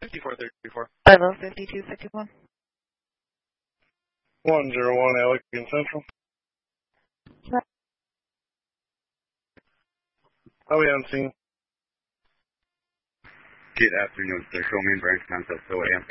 5434. 505261. 101 Allegan Central. I'll be on scene. Good afternoon, sir. Show main branch concept, so AM